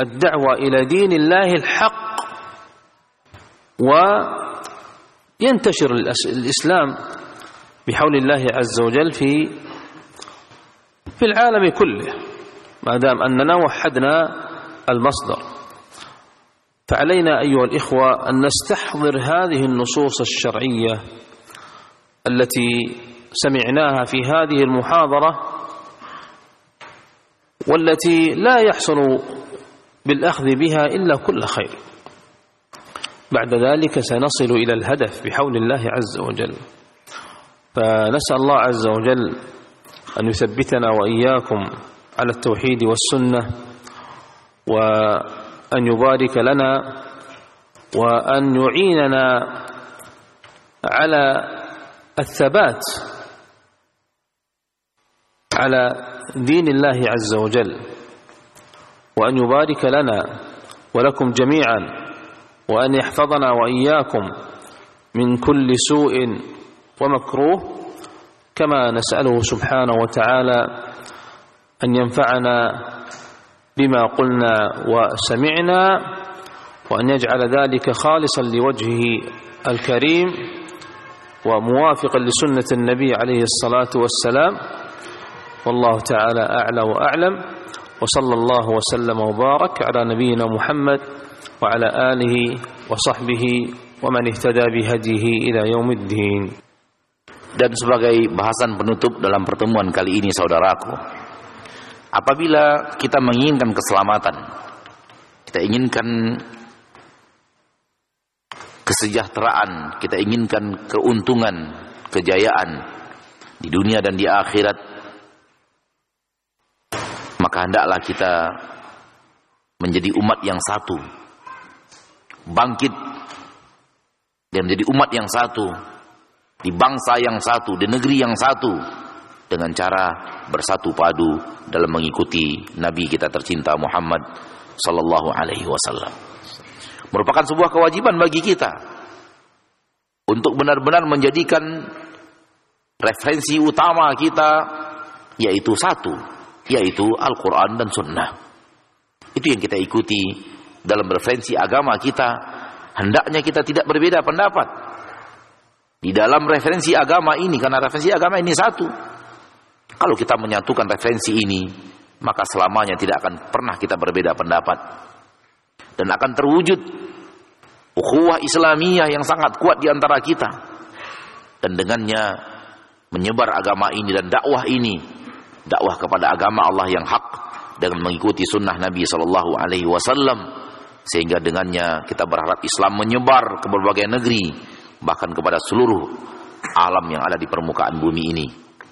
الدعوة إلى دين الله الحق وينتشر الإسلام بحول الله عز وجل في العالم كله ما دام أننا وحدنا المصدر. فعلينا أيها الإخوة أن نستحضر هذه النصوص الشرعية التي سمعناها في هذه المحاضرة والتي لا يحصل بالأخذ بها إلا كل خير. بعد ذلك سنصل إلى الهدف بحول الله عز وجل. فنسأل الله عز وجل أن يثبتنا وإياكم على التوحيد والسنة، وأن يبارك لنا، وأن يعيننا على الثبات على دين الله عز وجل، وأن يبارك لنا ولكم جميعا، وأن يحفظنا وإياكم من كل سوء ومكروه، كما نسأله سبحانه وتعالى أن ينفعنا بما قلنا وسمعنا، وأن يجعل ذلك خالصا لوجهه الكريم وموافقا لسنة النبي عليه الصلاة والسلام. والله تعالى أعلى وأعلم، وصلى الله وسلم وبارك على نبينا محمد وعلى آله وصحبه ومن اهتدى بهديه إلى يوم الدين. Dan sebagai bahasan penutup dalam pertemuan kali ini, saudaraku, apabila kita menginginkan keselamatan, kita inginkan kesejahteraan, kita inginkan keuntungan, kejayaan di dunia dan di akhirat, maka hendaklah kita menjadi umat yang satu, bangkit dan menjadi umat yang satu, di bangsa yang satu, di negeri yang satu, dengan cara bersatu padu dalam mengikuti Nabi kita tercinta Muhammad sallallahu alaihi wasallam. Merupakan sebuah kewajiban bagi kita untuk benar-benar menjadikan referensi utama kita yaitu satu, yaitu Al-Quran dan Sunnah. Itu yang kita ikuti dalam referensi agama kita. Hendaknya kita tidak berbeda pendapat di dalam referensi agama ini, karena referensi agama ini satu. Kalau kita menyatukan referensi ini, maka selamanya tidak akan pernah kita berbeda pendapat, dan akan terwujud ukhuwah Islamiyah yang sangat kuat di antara kita, dan dengannya menyebar agama ini dan dakwah ini, dakwah kepada agama Allah yang hak dengan mengikuti sunnah Nabi sallallahu alaihi wasallam, sehingga dengannya kita berharap Islam menyebar ke berbagai negeri, bahkan kepada seluruh alam yang ada di permukaan bumi ini.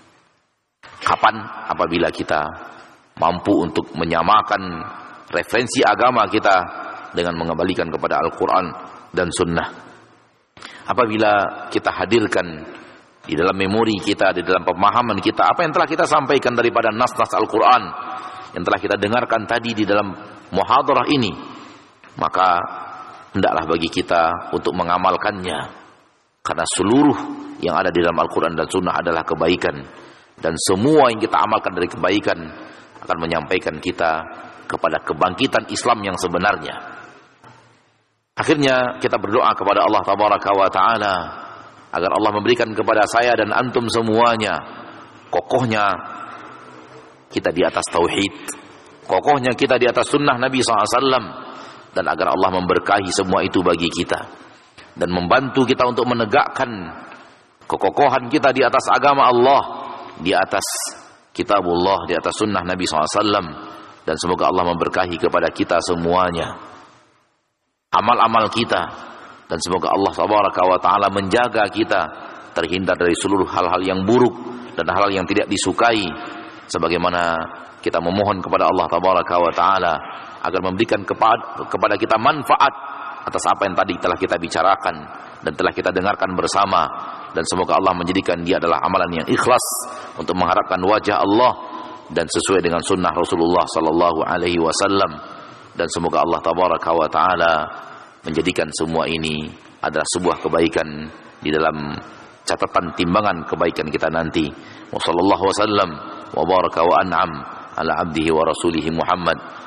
Kapan? Apabila kita mampu untuk menyamakan referensi agama kita dengan mengembalikan kepada Al-Quran dan Sunnah. Apabila kita hadirkan di dalam memori kita, di dalam pemahaman kita, apa yang telah kita sampaikan daripada nas-nas Al-Quran yang telah kita dengarkan tadi di dalam muhadarah ini, maka hendaklah bagi kita untuk mengamalkannya. Karena seluruh yang ada di dalam Al-Quran dan Sunnah adalah kebaikan, dan semua yang kita amalkan dari kebaikan akan menyampaikan kita kepada kebangkitan Islam yang sebenarnya. Akhirnya kita berdoa kepada Allah Tabaraka wa Ta'ala agar Allah memberikan kepada saya dan antum semuanya kokohnya kita di atas tauhid, kokohnya kita di atas sunnah Nabi SAW, dan agar Allah memberkahi semua itu bagi kita dan membantu kita untuk menegakkan kekokohan kita di atas agama Allah, di atas kitabullah, di atas sunnah Nabi SAW. Dan semoga Allah memberkahi kepada kita semuanya amal-amal kita, dan semoga Allah Tabaraka wa Ta'ala menjaga kita terhindar dari seluruh hal-hal yang buruk dan hal-hal yang tidak disukai, sebagaimana kita memohon kepada Allah Tabaraka wa Ta'ala agar memberikan kepada kita manfaat atas apa yang tadi telah kita bicarakan dan telah kita dengarkan bersama, dan semoga Allah menjadikan dia adalah amalan yang ikhlas untuk mengharapkan wajah Allah dan sesuai dengan sunnah Rasulullah sallallahu alaihi wasallam, dan semoga Allah Tabaraka wa Ta'ala menjadikan semua ini adalah sebuah kebaikan di dalam catatan timbangan kebaikan kita nanti. Wa sallallahu wasallam wa baraka wa an'am ala abdihi wa rasulihi Muhammad